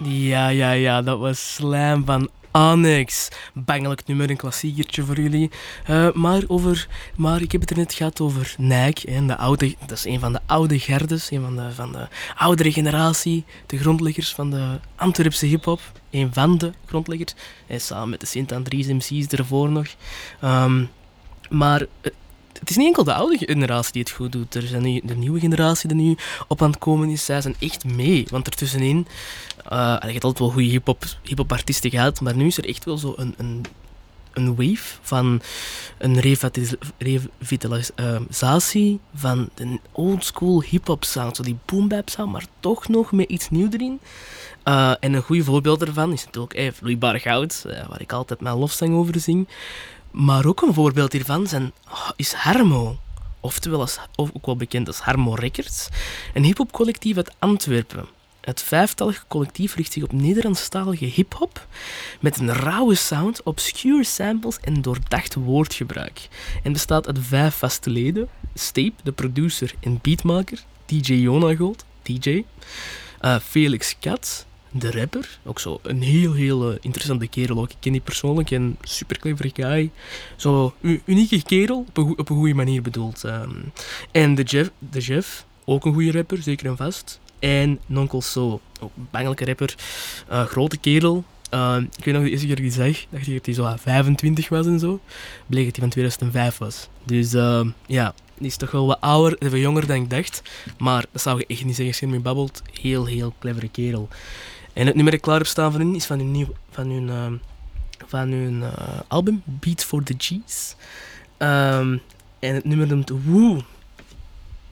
Ja, dat was Slam van Onyx. Bangelijk nummer, een klassiekertje voor jullie. Maar ik heb het er net gehad over Nike. En dat is een van de oude gardes, een van de oudere generatie. De grondleggers van de Antwerpse hip-hop. Een van de grondleggers. En samen met de Sint-Andries MC's ervoor nog. Maar het is niet enkel de oude generatie die het goed doet. Er zijn nu de nieuwe generatie die nu op aan het komen is. Zij zijn echt mee. Want ertussenin... je hebt altijd wel goede hip-hop artiesten gehad. Maar nu is er echt wel zo een wave van een revitalisatie van de oldschool hip-hop sound. Zo die boom-bap sound, maar toch nog met iets nieuws erin. En een goed voorbeeld daarvan is natuurlijk Vloeibaar Goud, waar ik altijd mijn lofzang over zing. Maar ook een voorbeeld hiervan is Harmo. Oftewel ook wel bekend als Harmo Records. Een hip-hop collectief uit Antwerpen. Het vijftallige collectief richt zich op Nederlandstalige hip-hop met een rauwe sound, obscure samples en doordacht woordgebruik. En bestaat uit 5 vaste leden: Steep, de producer en beatmaker, DJ Jonagold, DJ, Felix Kat, de rapper, ook zo een heel interessante kerel ook. Ik ken die persoonlijk, een super clever guy. Zo unieke kerel, op een goede manier bedoeld. En de Jeff, ook een goede rapper, zeker en vast. En Nonkel So, ook een bangelijke rapper, grote kerel. Ik weet nog de eerste keer dat ik die zag, dacht ik dat hij zo 25 was en zo. Bleek dat hij van 2005 was. Dus die is toch wel wat ouder, even jonger dan ik dacht. Maar dat zou je echt niet zeggen als je ermee babbelt. Heel clevere kerel. En het nummer dat ik klaar heb staan voor hen is van hun album Beat for the G's. En het nummer noemt Woo.